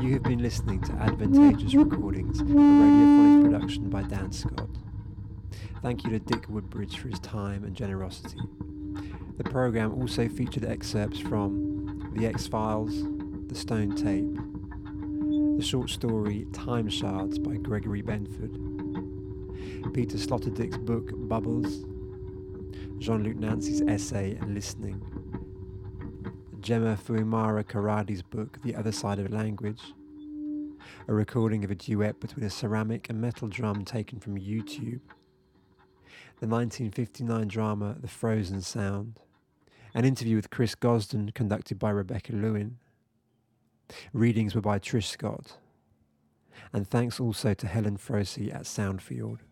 You have been listening to Advantageous Recordings, a radiophonic production by Dan Scott. Thank you to Dick Woodbridge for his time and generosity. The programme also featured excerpts from The X-Files, The Stone Tape, the short story Time Shards by Gregory Benford, Peter Sloterdijk's book Bubbles, Jean-Luc Nancy's essay Listening, Gemma Fuimara Karadi's book The Other Side of Language, a recording of a duet between a ceramic and metal drum taken from YouTube, the 1959 drama The Frozen Sound, an interview with Chris Gosden conducted by Rebecca Lewin. Readings were by Trish Scott. And thanks also to Helen Frosey at Soundfield.